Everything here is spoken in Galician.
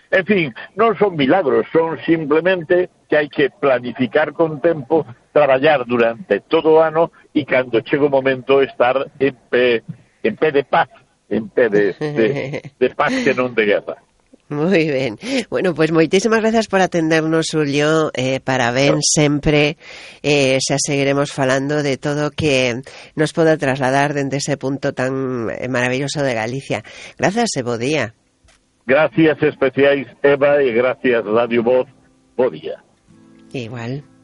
En fin, non son milagros, son simplemente que hai que planificar con tempo, traballar durante todo o ano e cando chega o momento estar en pé de paz, en pé de paz que non de guerra. Moi ben. Bueno, pois moitísimas gracias por atendernos, Xulio. Parabéns sempre. Xa seguiremos falando de todo que nos poda trasladar dende ese punto tan maravilloso de Galicia. Gracias e bo día. Gracias especiais, Eva, e gracias Radio Voz. Bo día. Igual.